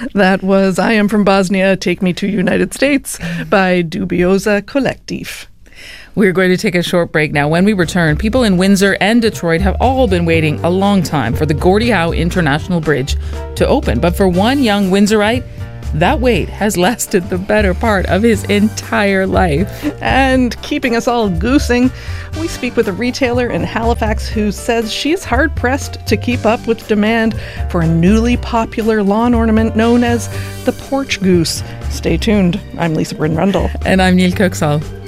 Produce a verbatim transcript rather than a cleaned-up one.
That was I Am From Bosnia, Take Me to United States by Dubiosa Collective. We're going to take a short break now. When we return, people in Windsor and Detroit have all been waiting a long time for the Gordie Howe International Bridge to open. But for one young Windsorite, that wait has lasted the better part of his entire life. And keeping us all goosing, we speak with a retailer in Halifax who says she is hard-pressed to keep up with demand for a newly popular lawn ornament known as the porch goose. Stay tuned. I'm Lisa Bryn Rundle. And I'm Neil Cooksall.